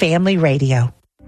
Family Radio.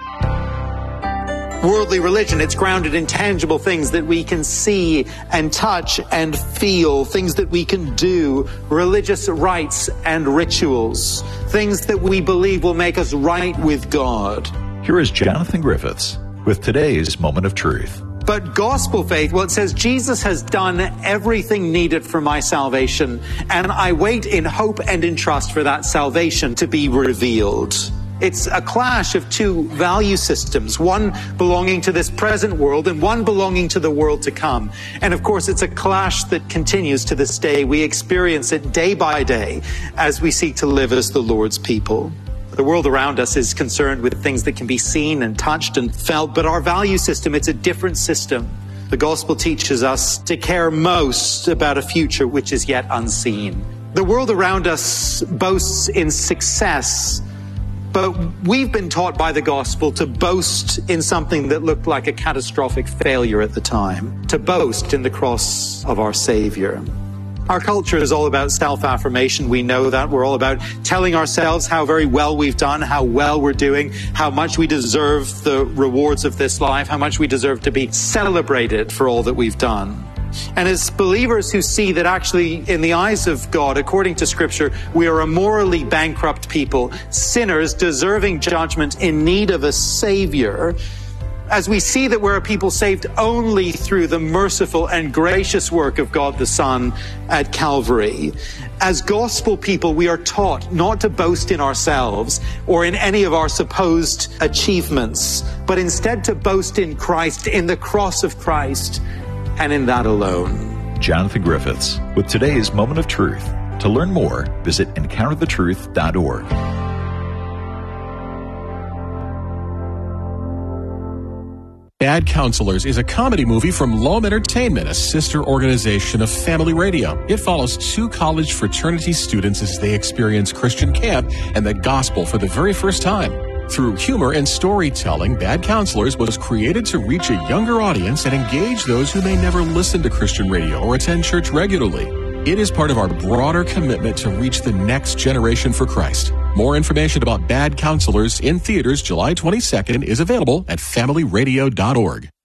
Worldly religion, it's grounded in tangible things that we can see and touch and feel, things that we can do, religious rites and rituals, things that we believe will make us right with God. Here is Jonathan Griffiths with today's Moment of Truth. But gospel faith, well, it says Jesus has done everything needed for my salvation, and I wait in hope and in trust for that salvation to be revealed. It's a clash of two value systems, one belonging to this present world and one belonging to the world to come. And of course, it's a clash that continues to this day. We experience it day by day as we seek to live as the Lord's people. The world around us is concerned with things that can be seen and touched and felt, but our value system, it's a different system. The gospel teaches us to care most about a future which is yet unseen. The world around us boasts in success, but we've been taught by the gospel to boast in something that looked like a catastrophic failure at the time, to boast in the cross of our Savior. Our culture is all about self-affirmation. We know that. We're all about telling ourselves how very well we've done, how well we're doing, how much we deserve the rewards of this life, how much we deserve to be celebrated for all that we've done. And as believers who see that actually in the eyes of God, according to Scripture, we are a morally bankrupt people, sinners deserving judgment in need of a Savior, as we see that we're a people saved only through the merciful and gracious work of God the Son at Calvary, as gospel people, we are taught not to boast in ourselves or in any of our supposed achievements, but instead to boast in Christ, in the cross of Christ, and in that alone. Jonathan Griffiths with today's Moment of Truth. To learn more, visit encounterthetruth.org. Bad Counselors is a comedy movie from Loam Entertainment, a sister organization of Family Radio. It follows two college fraternity students as they experience Christian camp and the gospel for the very first time. Through humor and storytelling, Bad Counselors was created to reach a younger audience and engage those who may never listen to Christian radio or attend church regularly. It is part of our broader commitment to reach the next generation for Christ. More information about Bad Counselors in theaters July 22nd is available at familyradio.org.